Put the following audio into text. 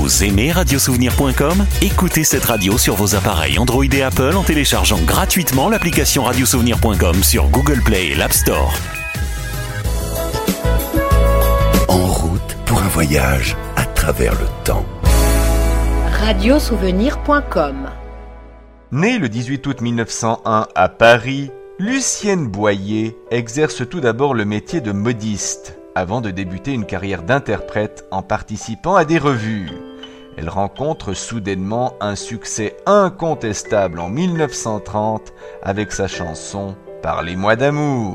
Vous aimez radiosouvenir.com ? Écoutez cette radio sur vos appareils Android et Apple en téléchargeant gratuitement l'application radiosouvenir.com sur Google Play et l'App Store. En route pour un voyage à travers le temps. Radiosouvenir.com. Née le 18 août 1901 à Paris, Lucienne Boyer exerce tout d'abord le métier de modiste, avant de débuter une carrière d'interprète en participant à des revues. Elle rencontre soudainement un succès incontestable en 1930 avec sa chanson « Parlez-moi d'amour ».